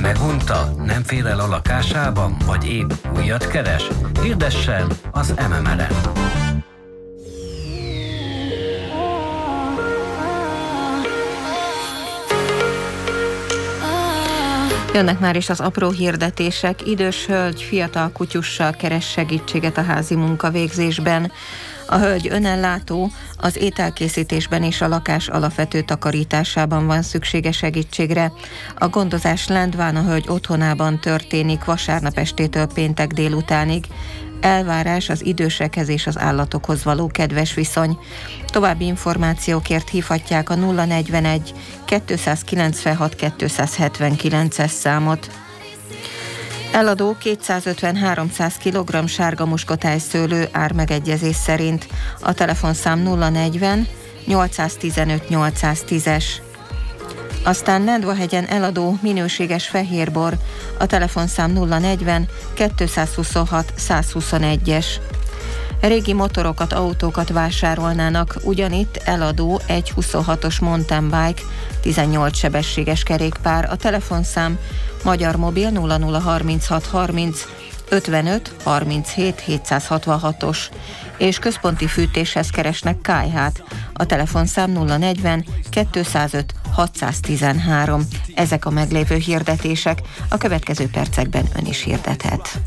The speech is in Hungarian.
Megunta? Nem fér el a lakásában? Vagy épp újat keres? Hirdessen az MMR-en! Jönnek már is az apró hirdetések. Idős hölgy fiatal kutyussal keres segítséget a házi munkavégzésben. A hölgy önellátó, az ételkészítésben és a lakás alapvető takarításában van szüksége segítségre. A gondozás Lendván a hölgy otthonában történik vasárnap estétől péntek délutánig. Elvárás az idősekhez és az állatokhoz való kedves viszony. További információkért hívhatják a 041 296 279-es számot. Eladó 250-300 kg sárga muskotájszőlő ármegegyezés szerint. A telefonszám 040 815 810-es. Aztán Lendvahegyen eladó minőséges fehérbor, a telefonszám 040 226 121-es. Régi motorokat, autókat vásárolnának, ugyanitt eladó egy 26-os mountain bike, 18 sebességes kerékpár, a telefonszám Magyar Mobil 0036 30 55 37 766-os, és központi fűtéshez keresnek kályhát, a telefonszám 040 205 613. Ezek a meglévő hirdetések, a következő percekben ön is hirdethet.